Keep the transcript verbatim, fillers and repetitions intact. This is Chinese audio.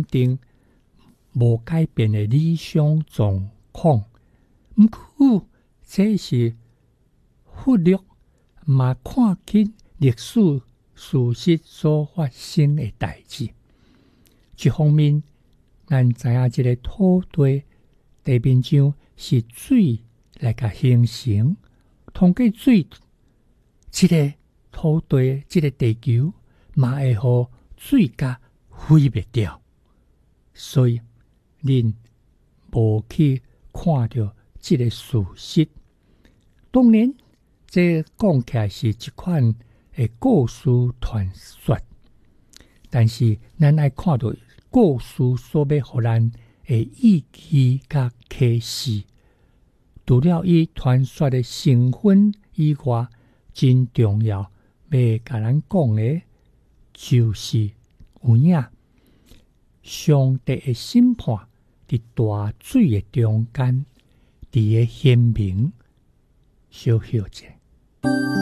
坚定无改变的理想状况。毋过，这是忽略嘛看见历史事实所发生的代志。一方面，咱知影这个土地地面上是水来甲形成，通过水，这个土地、这个地球嘛会互水甲毁灭掉。所以，恁无去看到这个事实。当然，这讲起来是一款的故事传说，但是咱爱看到故事所要互咱的意义甲启示。除了伊传说的成分以外，真重要要甲咱讲的，就是有影上帝的审判伫大水的中间，伫个显明小休者。